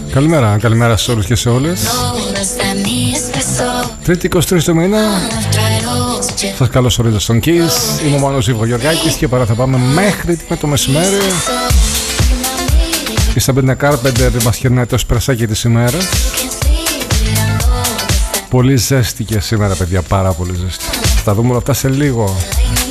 Καλημέρα σε όλους και σε όλες. Τρίτη 23 του μήνα. Σας καλωσορίζω στον Kiss. Είμαι ο Μάνος Ιβογιοργάκης και παρά θα πάμε μέχρι με το μεσημέρι. Η Σαμπρίνα Κάρπεντερ μας χαιρνάει το σπρεσάκι της ημέρας. Πολύ ζέστη και σήμερα, παιδιά, πάρα πολύ ζέστη. Θα δούμε όλα αυτά σε λίγο.